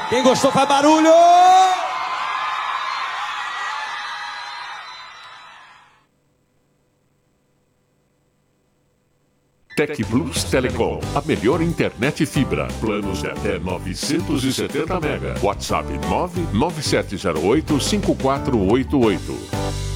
Quem gostou faz barulho! Tec Plus Telecom, a melhor internet fibra. Planos de até 970 MB. WhatsApp 99708-5488.